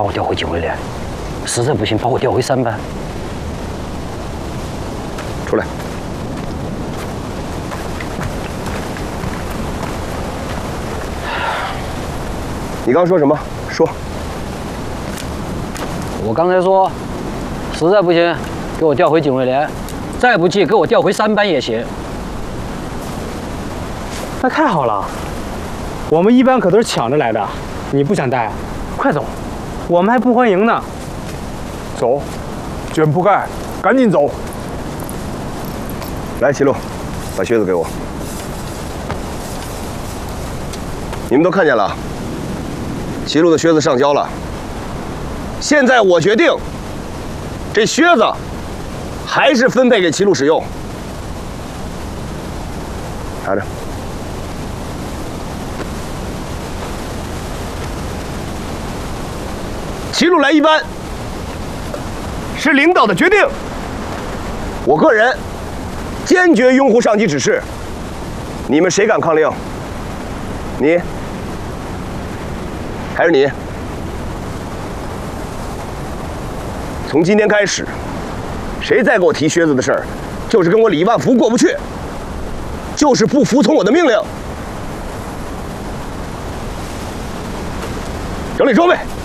把我调回警卫连，实在不行把我调回3班。 出来。你刚说什么？说。 我刚才说，实在不行给我调回警卫连，再不济给我调回3班也行。 那太好了，我们1班可都是抢着来的，你不想带，快走，我们还不欢迎呢。 走，卷铺盖，赶紧走。 来，齐路，把靴子给我。你们都看见了，齐路的靴子上交了。现在我决定，这靴子还是分配给齐路使用。拿着。齐路来1班，是领导的决定。我个人坚决拥护上级指示。你们谁敢抗令？你？还是你？从今天开始，谁再给我提靴子的事儿，就是跟我李万福过不去，就是不服从我的命令。整理装备。